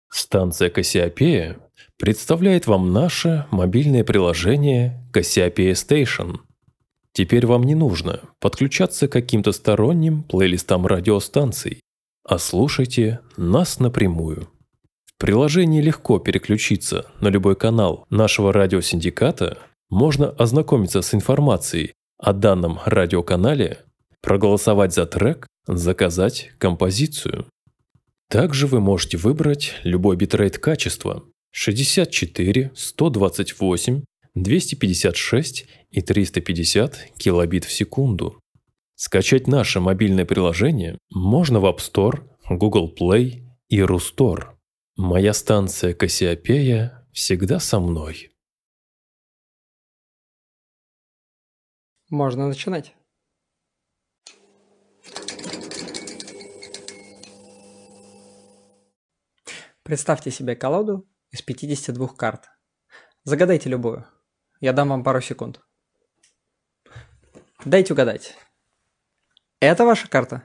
Станция Кассиопея представляет вам наше мобильное приложение Кассиопея Station. Теперь вам не нужно подключаться к каким-то сторонним плейлистам радиостанций, а слушайте нас напрямую. В приложении легко переключиться на любой канал нашего радиосиндиката, можно ознакомиться с информацией о данном радиоканале, проголосовать за трек, заказать композицию. Также вы можете выбрать любой битрейт качества 64, 128, 256 и 350 килобит в секунду. Скачать наше мобильное приложение можно в App Store, Google Play и Rustore. Моя станция Кассиопея всегда со мной. Можно начинать. Представьте себе колоду из 52 карт. Загадайте любую. Я дам вам пару секунд. Дайте угадать. Это ваша карта?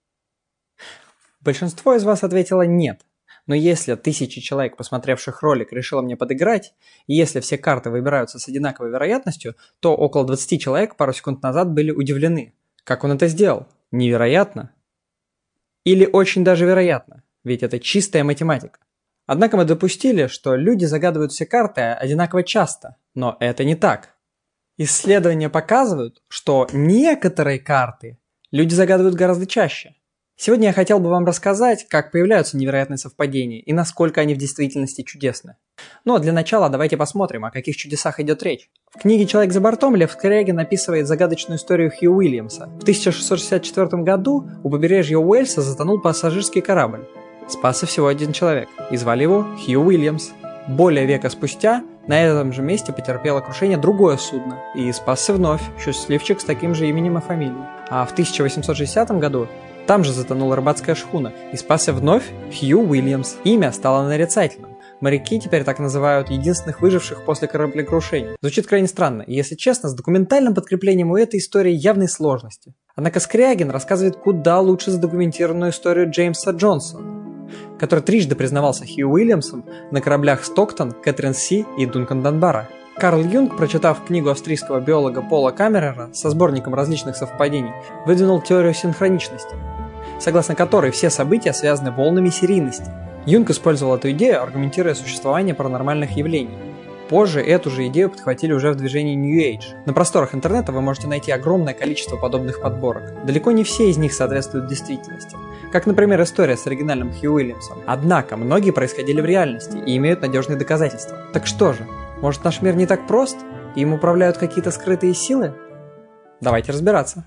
Большинство из вас ответило нет. Но если 1000 человек, посмотревших ролик, решило мне подыграть, и если все карты выбираются с одинаковой вероятностью, то около 20 человек пару секунд назад были удивлены. Как он это сделал? Невероятно? Или очень даже вероятно? Ведь это чистая математика. Однако мы допустили, что люди загадывают все карты одинаково часто, но это не так. Исследования показывают, что некоторые карты люди загадывают гораздо чаще. Сегодня я хотел бы вам рассказать, как появляются невероятные совпадения и насколько они в действительности чудесны. Но для начала давайте посмотрим, о каких чудесах идет речь. В книге «Человек за бортом» Лев Скрягин описывает загадочную историю Хью Уильямса. В 1664 году у побережья Уэльса затонул пассажирский корабль. Спасся всего один человек, и звали его Хью Уильямс. Более века спустя на этом же месте потерпело крушение другое судно, и спасся вновь счастливчик с таким же именем и фамилией. А в 1860 году там же затонула рыбацкая шхуна, и спасся вновь Хью Уильямс. Имя стало нарицательным. Моряки теперь так называют единственных выживших после кораблекрушения. Звучит крайне странно, и если честно, с документальным подкреплением у этой истории явные сложности. Однако Скрягин рассказывает куда лучше задокументированную историю Джеймса Джонсона, который трижды признавался Хью Уильямсом на кораблях Стоктон, Кэтрин Си и Дункан Данбара. Карл Юнг, прочитав книгу австрийского биолога Пола Каммерера со сборником различных совпадений, выдвинул теорию синхроничности, согласно которой все события связаны волнами серийности. Юнг использовал эту идею, аргументируя существование паранормальных явлений. Позже эту же идею подхватили уже в движении New Age. На просторах интернета вы можете найти огромное количество подобных подборок. Далеко не все из них соответствуют действительности. Как, например, история с оригинальным Хью Уильямсом. Однако, многие происходили в реальности и имеют надежные доказательства. Так что же, может наш мир не так прост, и им управляют какие-то скрытые силы? Давайте разбираться.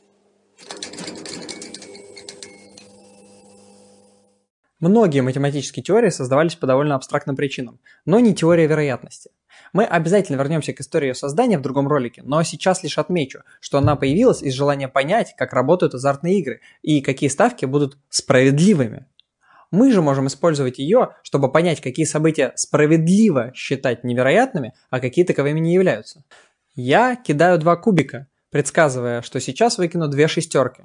Многие математические теории создавались по довольно абстрактным причинам, но не теория вероятности. Мы обязательно вернемся к истории ее создания в другом ролике, но сейчас лишь отмечу, что она появилась из желания понять, как работают азартные игры и какие ставки будут справедливыми. Мы же можем использовать ее, чтобы понять, какие события справедливо считать невероятными, а какие таковыми не являются. Я кидаю 2 кубика, предсказывая, что сейчас выкину 2 шестерки.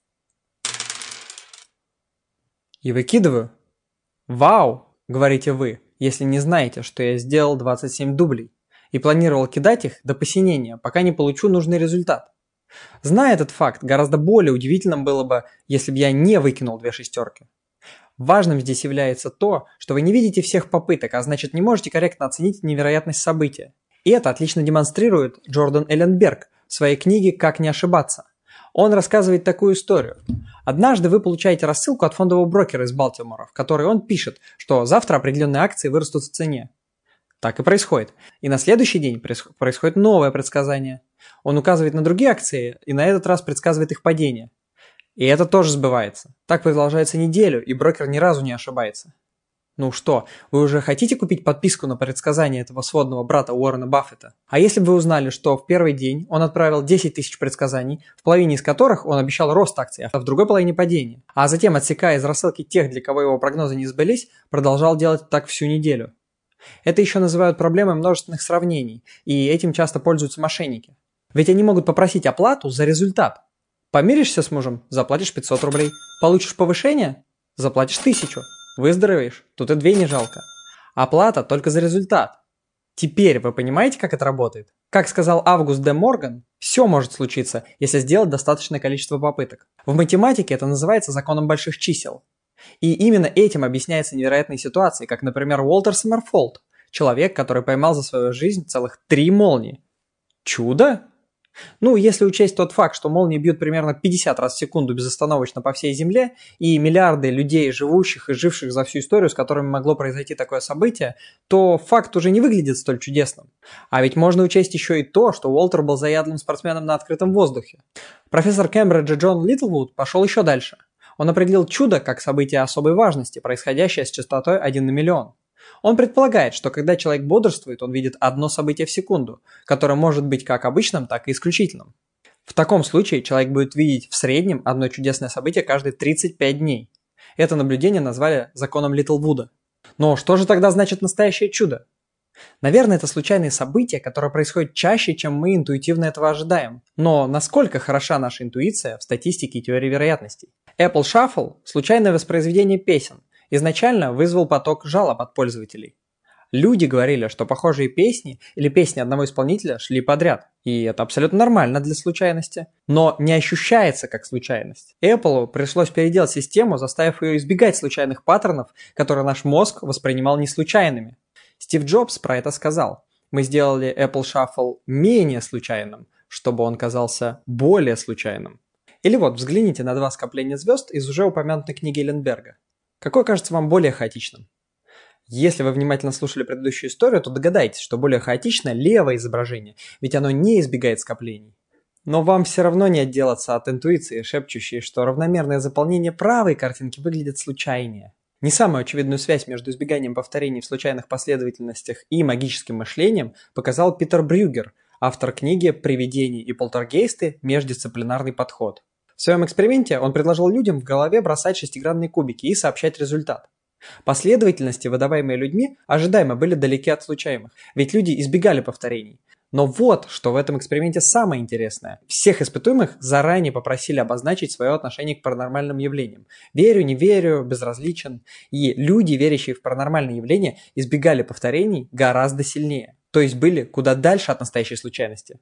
И выкидываю. Вау, говорите вы, если не знаете, что я сделал 27 дублей и планировал кидать их до посинения, пока не получу нужный результат. Зная этот факт, гораздо более удивительным было бы, если бы я не выкинул 2 шестерки. Важным здесь является то, что вы не видите всех попыток, а значит не можете корректно оценить невероятность события. И это отлично демонстрирует Джордан Элленберг в своей книге «Как не ошибаться». Он рассказывает такую историю. Однажды вы получаете рассылку от фондового брокера из Балтимора, в которой он пишет, что завтра определенные акции вырастут в цене. Так и происходит. И на следующий день происходит новое предсказание. Он указывает на другие акции и на этот раз предсказывает их падение. И это тоже сбывается. Так продолжается неделю, и брокер ни разу не ошибается. Ну что, вы уже хотите купить подписку на предсказание этого сводного брата Уоррена Баффета? А если бы вы узнали, что в первый день он отправил 10 тысяч предсказаний, в половине из которых он обещал рост акций, а в другой половине падение, а затем, отсекая из рассылки тех, для кого его прогнозы не сбылись, продолжал делать так всю неделю? Это еще называют проблемой множественных сравнений, и этим часто пользуются мошенники. Ведь они могут попросить оплату за результат. Помиришься с мужем – заплатишь 500 рублей. Получишь повышение – заплатишь 1000. Выздоровеешь? Тут и 2 не жалко. Оплата только за результат. Теперь вы понимаете, как это работает? Как сказал Август де Морган, все может случиться, если сделать достаточное количество попыток. В математике это называется законом больших чисел. И именно этим объясняются невероятные ситуации, как, например, Уолтер Сомерфолд, человек, который поймал за свою жизнь целых 3 молнии. Чудо? Ну, если учесть тот факт, что молнии бьют примерно 50 раз в секунду безостановочно по всей Земле, и миллиарды людей, живущих и живших за всю историю, с которыми могло произойти такое событие, то факт уже не выглядит столь чудесным. А ведь можно учесть еще и то, что Уолтер был заядлым спортсменом на открытом воздухе. Профессор Кембриджа Джон Литлвуд пошел еще дальше. Он определил чудо как событие особой важности, происходящее с частотой 1 на миллион. Он предполагает, что когда человек бодрствует, он видит одно событие в секунду, которое может быть как обычным, так и исключительным. В таком случае человек будет видеть в среднем одно чудесное событие каждые 35 дней. Это наблюдение назвали законом Литлвуда. Но что же тогда значит настоящее чудо? Наверное, это случайные события, которые происходят чаще, чем мы интуитивно этого ожидаем. Но насколько хороша наша интуиция в статистике и теории вероятностей? Apple Shuffle – случайное воспроизведение песен. Изначально вызвал поток жалоб от пользователей. Люди говорили, что похожие песни или песни одного исполнителя шли подряд. И это абсолютно нормально для случайности. Но не ощущается как случайность. Apple пришлось переделать систему, заставив ее избегать случайных паттернов, которые наш мозг воспринимал неслучайными. Стив Джобс про это сказал. Мы сделали Apple Shuffle менее случайным, чтобы он казался более случайным. Или вот, взгляните на 2 скопления звезд из уже упомянутой книги Ленберга. Какое кажется вам более хаотичным? Если вы внимательно слушали предыдущую историю, то догадайтесь, что более хаотично левое изображение, ведь оно не избегает скоплений. Но вам все равно не отделаться от интуиции, шепчущей, что равномерное заполнение правой картинки выглядит случайнее. Не самую очевидную связь между избеганием повторений в случайных последовательностях и магическим мышлением показал Питер Брюгер, автор книги «Привидения и полтергейсты. Междисциплинарный подход». В своем эксперименте он предложил людям в голове бросать шестигранные кубики и сообщать результат. Последовательности, выдаваемые людьми, ожидаемо были далеки от случайных, ведь люди избегали повторений. Но вот, что в этом эксперименте самое интересное. Всех испытуемых заранее попросили обозначить свое отношение к паранормальным явлениям. Верю, не верю, безразличен. И люди, верящие в паранормальные явления, избегали повторений гораздо сильнее. То есть были куда дальше от настоящей случайности.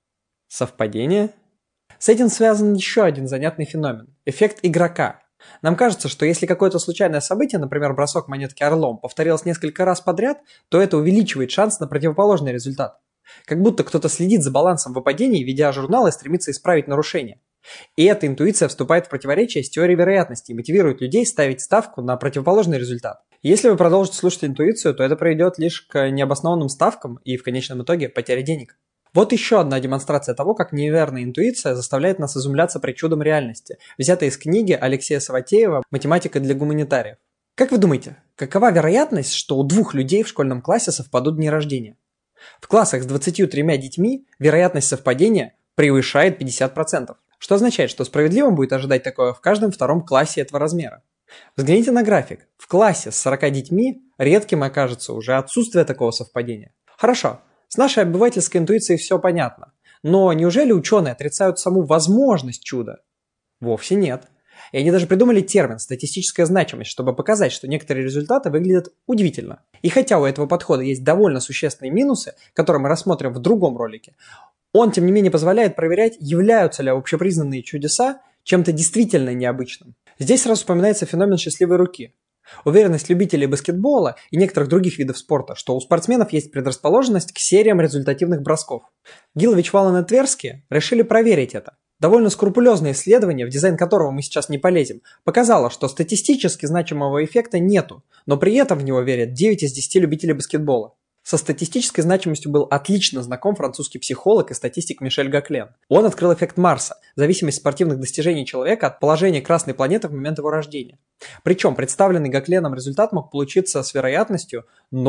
Совпадение? С этим связан еще один занятный феномен – эффект игрока. Нам кажется, что если какое-то случайное событие, например, бросок монетки орлом, повторилось несколько раз подряд, то это увеличивает шанс на противоположный результат. Как будто кто-то следит за балансом выпадений, ведя журнал и стремится исправить нарушение. И эта интуиция вступает в противоречие с теорией вероятности и мотивирует людей ставить ставку на противоположный результат. Если вы продолжите слушать интуицию, то это приведет лишь к необоснованным ставкам и в конечном итоге потере денег. Вот еще одна демонстрация того, как неверная интуиция заставляет нас изумляться причудам реальности, взятая из книги Алексея Саватеева «Математика для гуманитариев». Как вы думаете, какова вероятность, что у 2 людей в школьном классе совпадут дни рождения? В классах с 23 детьми вероятность совпадения превышает 50%, что означает, что справедливым будет ожидать такое в каждом 2-м классе этого размера. Взгляните на график. В классе с 40 детьми редким окажется уже отсутствие такого совпадения. Хорошо. С нашей обывательской интуицией все понятно. Но неужели ученые отрицают саму возможность чуда? Вовсе нет. И они даже придумали термин «статистическая значимость», чтобы показать, что некоторые результаты выглядят удивительно. И хотя у этого подхода есть довольно существенные минусы, которые мы рассмотрим в другом ролике, он, тем не менее, позволяет проверять, являются ли общепризнанные чудеса чем-то действительно необычным. Здесь сразу вспоминается феномен счастливой руки. Уверенность любителей баскетбола и некоторых других видов спорта, что у спортсменов есть предрасположенность к сериям результативных бросков. Гилович, Валан и Тверски решили проверить это. Довольно скрупулезное исследование, в дизайн которого мы сейчас не полезем, показало, что статистически значимого эффекта нету, но при этом в него верят 9 из 10 любителей баскетбола. Со статистической значимостью был отлично знаком французский психолог и статистик Мишель Гаклен. Он открыл эффект Марса, зависимость спортивных достижений человека от положения Красной планеты в момент его рождения. Причем представленный Гакленом результат мог получиться с вероятностью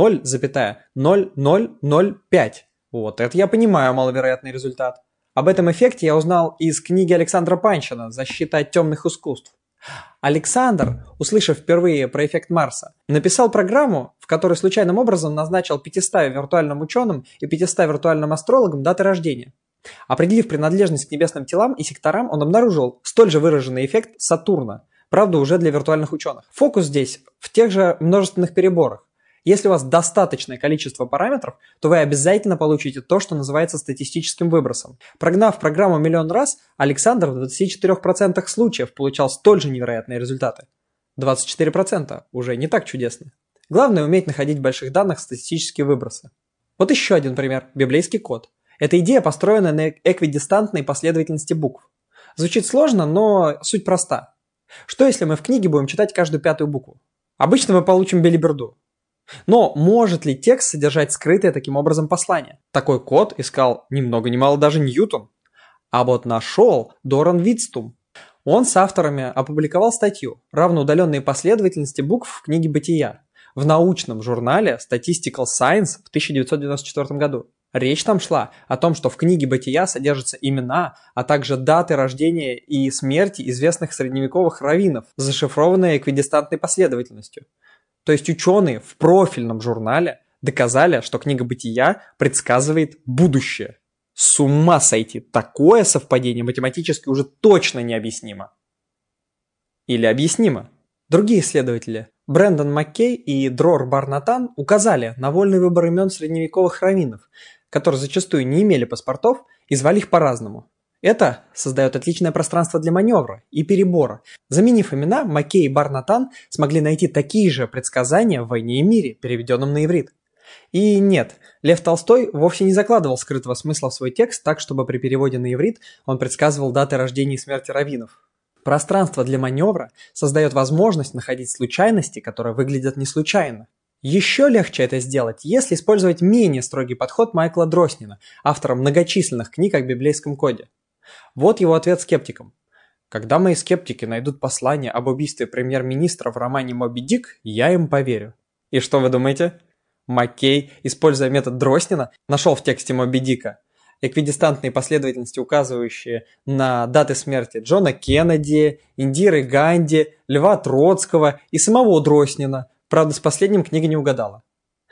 0,0005. Вот это я понимаю маловероятный результат. Об этом эффекте я узнал из книги Александра Паншина «Защита от темных искусств». Александр, услышав впервые про эффект Марса, написал программу, в которой случайным образом назначил 500 виртуальным ученым и 500 виртуальным астрологам даты рождения. Определив принадлежность к небесным телам и секторам, он обнаружил столь же выраженный эффект Сатурна, Правда, уже для виртуальных ученых. Фокус здесь в тех же множественных переборах. Если у вас достаточное количество параметров, то вы обязательно получите то, что называется статистическим выбросом. Прогнав программу миллион раз, Александр в 24% случаев получал столь же невероятные результаты. 24% уже не так чудесно. Главное уметь находить в больших данных статистические выбросы. Вот еще один пример – библейский код. Эта идея построена на эквидистантной последовательности букв. Звучит сложно, но суть проста. Что если мы в книге будем читать каждую пятую букву? Обычно мы получим белиберду. Но может ли текст содержать скрытое таким образом послание? Такой код искал ни много ни мало даже Ньютон. А вот нашел Доран Витстум. Он с авторами опубликовал статью «Равноудаленные последовательности букв в книге Бытия» в научном журнале Statistical Science в 1994 году. Речь там шла о том, что в книге Бытия содержатся имена, а также даты рождения и смерти известных средневековых раввинов, зашифрованные эквидистантной последовательностью. То есть ученые в профильном журнале доказали, что книга Бытия предсказывает будущее. С ума сойти! Такое совпадение математически уже точно необъяснимо. Или объяснимо. Другие исследователи, Брэндон Маккей и Дрор Бар-Натан, указали на вольный выбор имен средневековых раввинов, которые зачастую не имели паспортов и звали их по-разному. Это создает отличное пространство для маневра и перебора. Заменив имена, Маккей и Бар-Натан смогли найти такие же предсказания в «Войне и мире», переведенном на иврит. И нет, Лев Толстой вовсе не закладывал скрытого смысла в свой текст так, чтобы при переводе на иврит он предсказывал даты рождения и смерти раввинов. Пространство для маневра создает возможность находить случайности, которые выглядят не случайно. Еще легче это сделать, если использовать менее строгий подход Майкла Дроснина, автора многочисленных книг о библейском коде. Вот его ответ скептикам. Когда мои скептики найдут послание об убийстве премьер-министра в романе «Моби Дик», я им поверю. И что вы думаете? Маккей, используя метод Дроснина, нашел в тексте «Моби Дика» эквидистантные последовательности, указывающие на даты смерти Джона Кеннеди, Индиры Ганди, Льва Троцкого и самого Дроснина. Правда, с последним книга не угадала.